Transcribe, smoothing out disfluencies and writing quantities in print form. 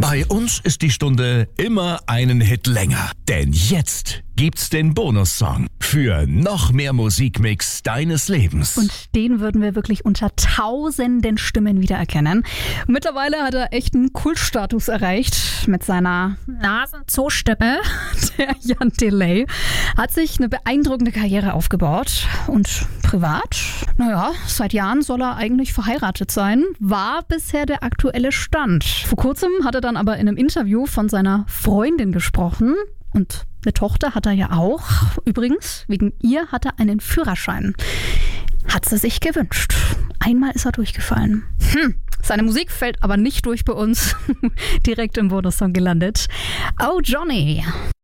Bei uns ist die Stunde immer einen Hit länger. Denn jetzt gibt's den Bonussong für noch mehr Musikmix deines Lebens. Und den würden wir wirklich unter tausenden Stimmen wiedererkennen. Mittlerweile hat er echt einen Kultstatus erreicht mit seiner Nasenzo-Stimme. Der Jan Delay hat sich eine beeindruckende Karriere aufgebaut. Und privat, seit Jahren soll er eigentlich verheiratet sein. War bisher der aktuelle Stand. Vor kurzem hat er dann aber in einem Interview von seiner Freundin gesprochen. Und eine Tochter hat er ja auch. Übrigens, wegen ihr hat er einen Führerschein. Hat sie sich gewünscht. Einmal ist er durchgefallen. Seine Musik fällt aber nicht durch bei uns. Direkt im Bonussong gelandet. Oh Johnny.